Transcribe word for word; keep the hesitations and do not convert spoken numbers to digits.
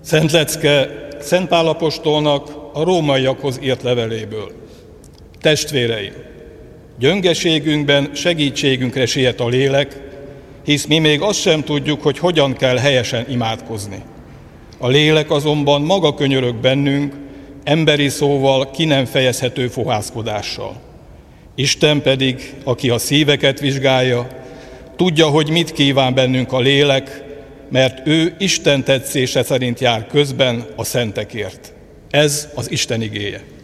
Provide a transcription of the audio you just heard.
Szent lecke Szent Pál apostolnak a rómaiakhoz írt leveléből. Testvéreim, gyöngeségünkben segítségünkre siet a lélek, hisz mi még azt sem tudjuk, hogy hogyan kell helyesen imádkozni. A lélek azonban maga könyörög bennünk, emberi szóval ki nem fejezhető fohászkodással. Isten pedig, aki a szíveket vizsgálja, tudja, hogy mit kíván bennünk a lélek, mert ő Isten tetszése szerint jár közben a szentekért. Ez az Isten igéje.